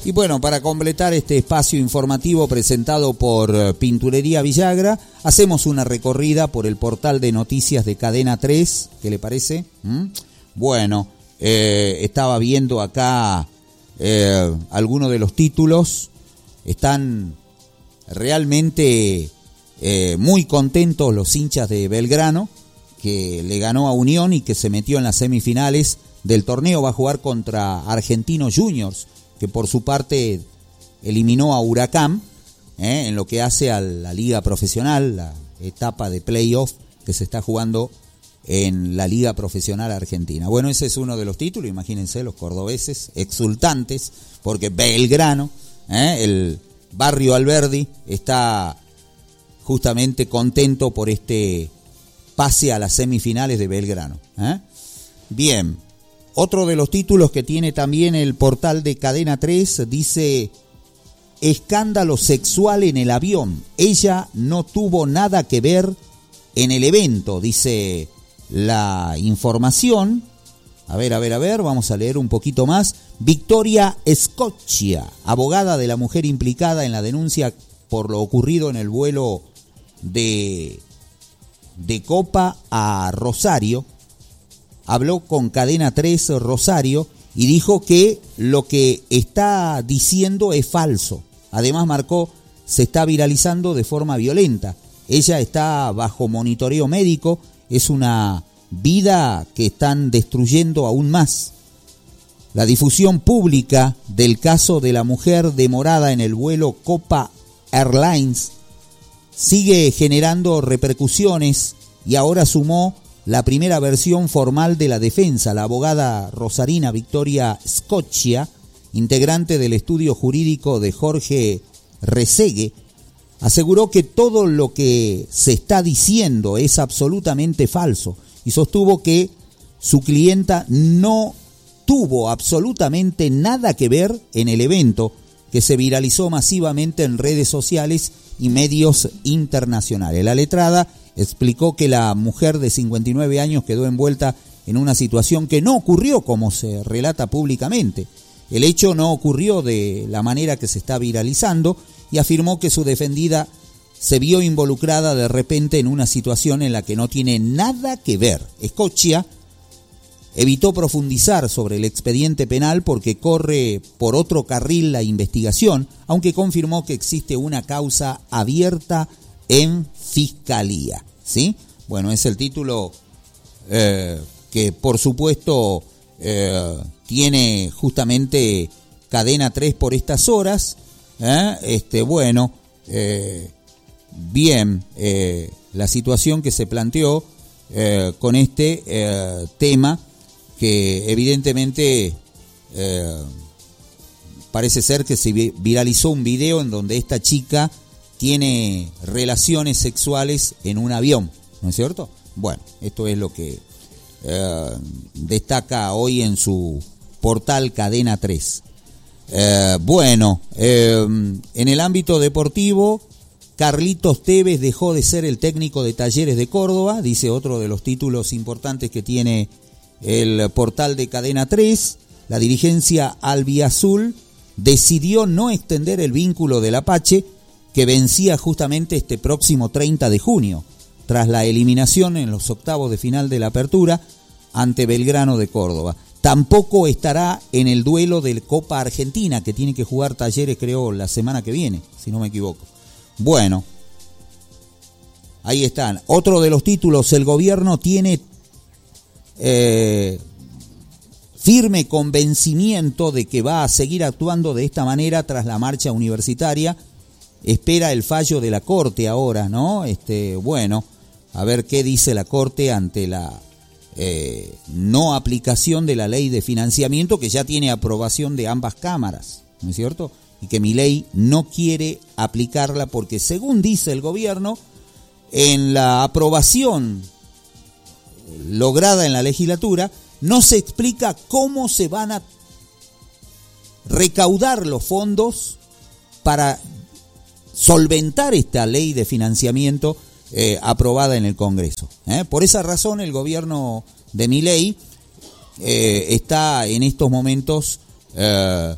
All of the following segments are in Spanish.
Y bueno, para completar este espacio informativo presentado por Pinturería Villagra, hacemos una recorrida por el portal de noticias de Cadena 3. ¿Qué le parece? Bueno, estaba viendo acá algunos de los títulos. Están realmente muy contentos los hinchas de Belgrano, que le ganó a Unión y que se metió en las semifinales del torneo. Va a jugar contra Argentinos Juniors, que por su parte eliminó a Huracán en lo que hace a la liga profesional, la etapa de playoff que se está jugando en la liga profesional argentina. Bueno, ese es uno de los títulos. Imagínense los cordobeses exultantes porque Belgrano, el barrio Alberdi, está justamente contento por este pase a las semifinales de Belgrano. Bien. Otro de los títulos que tiene también el portal de Cadena 3 dice: escándalo sexual en el avión. Ella no tuvo nada que ver en el evento, dice la información. A ver, vamos a leer un poquito más. Victoria Scoccia, abogada de la mujer implicada en la denuncia por lo ocurrido en el vuelo de Copa a Rosario, habló con Cadena 3 Rosario y dijo que lo que está diciendo es falso. Además marcó, se está viralizando de forma violenta. Ella está bajo monitoreo médico, es una vida que están destruyendo aún más. La difusión pública del caso de la mujer demorada en el vuelo Copa Airlines sigue generando repercusiones y ahora sumó la primera versión formal de la defensa. La abogada rosarina Victoria Scoccia, integrante del estudio jurídico de Jorge Resegue, aseguró que todo lo que se está diciendo es absolutamente falso y sostuvo que su clienta no tuvo absolutamente nada que ver en el evento que se viralizó masivamente en redes sociales y medios internacionales. La letrada explicó que la mujer de 59 años quedó envuelta en una situación que no ocurrió como se relata públicamente. El hecho no ocurrió de la manera que se está viralizando y afirmó que su defendida se vio involucrada de repente en una situación en la que no tiene nada que ver. Scoccia evitó profundizar sobre el expediente penal porque corre por otro carril la investigación, aunque confirmó que existe una causa abierta en Fiscalía, ¿sí? Bueno, es el título que por supuesto tiene justamente Cadena 3 por estas horas. Bien, la situación que se planteó con este tema, que evidentemente parece ser que se viralizó un video en donde esta chica tiene relaciones sexuales en un avión, ¿no es cierto? Bueno, esto es lo que destaca hoy en su portal Cadena 3. En el ámbito deportivo, Carlitos Tevez dejó de ser el técnico de Talleres de Córdoba, dice otro de los títulos importantes que tiene el portal de Cadena 3. La dirigencia albiazul decidió no extender el vínculo del Apache, que vencía justamente este próximo 30 de junio, tras la eliminación en los octavos de final de la Apertura ante Belgrano de Córdoba. Tampoco estará en el duelo de Copa Argentina, que tiene que jugar Talleres, creo, la semana que viene, si no me equivoco. Bueno, ahí están. Otro de los títulos: el gobierno tiene firme convencimiento de que va a seguir actuando de esta manera tras la marcha universitaria. Espera el fallo de la Corte ahora, ¿no? A ver qué dice la Corte ante la no aplicación de la ley de financiamiento, que ya tiene aprobación de ambas cámaras, ¿no es cierto? Y que Milei no quiere aplicarla porque, según dice el gobierno, en la aprobación lograda en la legislatura no se explica cómo se van a recaudar los fondos para solventar esta ley de financiamiento aprobada en el Congreso. Por esa razón el gobierno de Milei está en estos momentos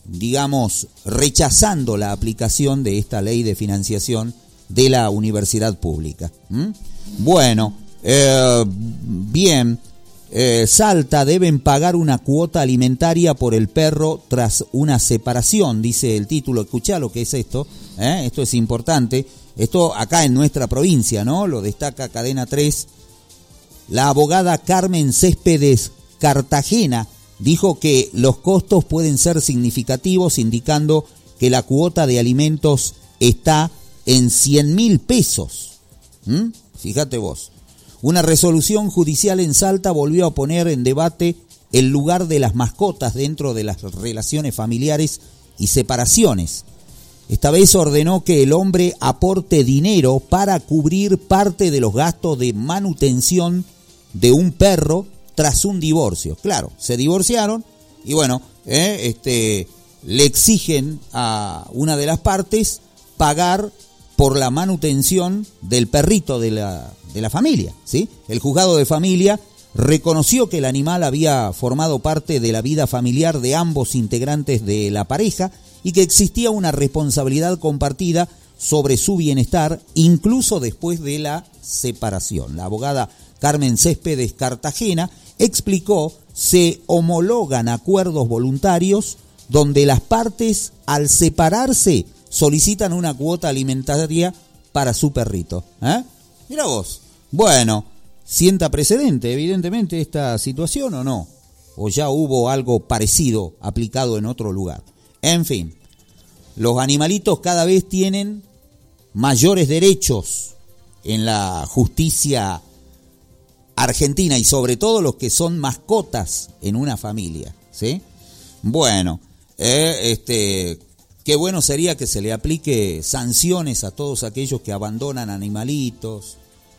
digamos, rechazando la aplicación de esta ley de financiación de la universidad pública. Bueno, bien, Salta deben pagar una cuota alimentaria por el perro tras una separación, dice el título. Escuchá lo que es esto, esto es importante, esto acá en nuestra provincia, ¿no? Lo destaca Cadena 3. La abogada Carmen Céspedes Cartagena dijo que los costos pueden ser significativos, indicando que la cuota de alimentos está en 100.000 pesos. Fíjate vos. Una resolución judicial en Salta volvió a poner en debate el lugar de las mascotas dentro de las relaciones familiares y separaciones. Esta vez ordenó que el hombre aporte dinero para cubrir parte de los gastos de manutención de un perro tras un divorcio. Claro, se divorciaron y bueno, le exigen a una de las partes pagar por la manutención del perrito de la familia, ¿sí? El juzgado de familia reconoció que el animal había formado parte de la vida familiar de ambos integrantes de la pareja y que existía una responsabilidad compartida sobre su bienestar, incluso después de la separación. La abogada Carmen Céspedes Cartagena explicó: se homologan acuerdos voluntarios donde las partes, al separarse, solicitan una cuota alimentaria para su perrito. Mira vos. Bueno, ¿sienta precedente evidentemente esta situación o no? ¿O ya hubo algo parecido aplicado en otro lugar? En fin, los animalitos cada vez tienen mayores derechos en la justicia argentina y sobre todo los que son mascotas en una familia, ¿sí? Bueno, qué bueno sería que se le aplique sanciones a todos aquellos que abandonan animalitos.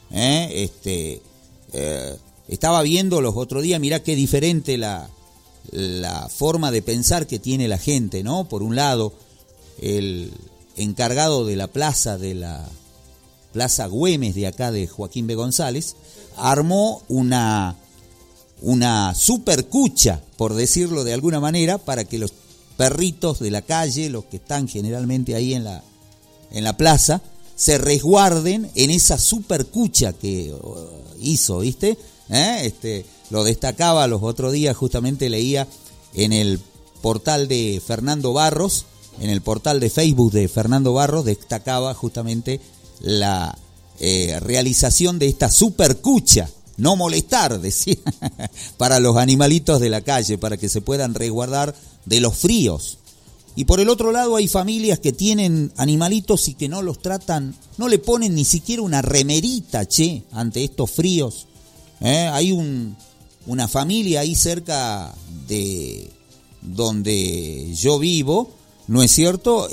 Estaba viendo los otros días, mirá qué diferente la forma de pensar que tiene la gente, ¿no? Por un lado, el encargado de la plaza Güemes de acá de Joaquín B. González, armó una super cucha, por decirlo de alguna manera, para que los perritos de la calle, los que están generalmente ahí en la plaza, se resguarden en esa super cucha que hizo, ¿viste? Lo destacaba los otros días, justamente leía en el portal de Fernando Barros, en el portal de Facebook de Fernando Barros, destacaba justamente la realización de esta super cucha, no molestar, decía, para los animalitos de la calle, para que se puedan resguardar de los fríos. Y por el otro lado hay familias que tienen animalitos y que no los tratan, no le ponen ni siquiera una remerita, ante estos fríos. Hay una familia ahí cerca de donde yo vivo, ¿no es cierto?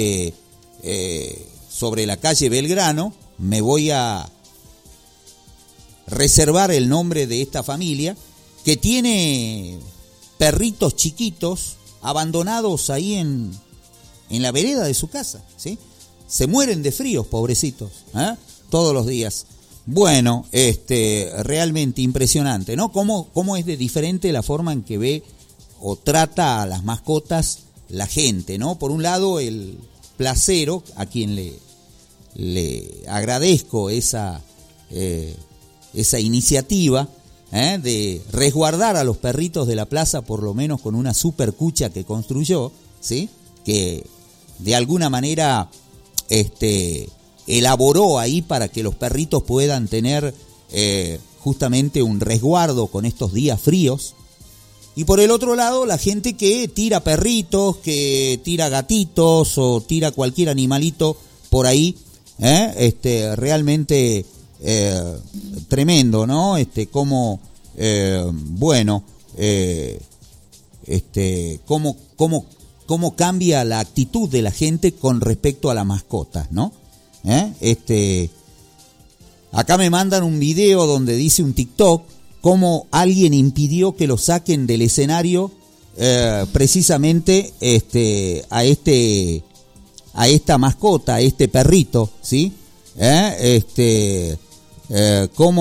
Sobre la calle Belgrano, me voy a reservar el nombre de esta familia, que tiene perritos chiquitos abandonados ahí en la vereda de su casa, ¿sí? Se mueren de fríos, pobrecitos, todos los días. Bueno, realmente impresionante, ¿no? Cómo es de diferente la forma en que ve o trata a las mascotas la gente, ¿no? Por un lado, el placero, a quien le agradezco esa iniciativa, de resguardar a los perritos de la plaza, por lo menos con una super cucha que construyó, ¿sí? Que de alguna manera elaboró ahí para que los perritos puedan tener justamente un resguardo con estos días fríos. Y por el otro lado, la gente que tira perritos, que tira gatitos o tira cualquier animalito por ahí, realmente tremendo, ¿no? Cómo cambia la actitud de la gente con respecto a las mascotas, ¿no? Acá me mandan un video donde dice un TikTok cómo alguien impidió que lo saquen del escenario, precisamente a esta mascota, a este perrito, ¿sí? Cómo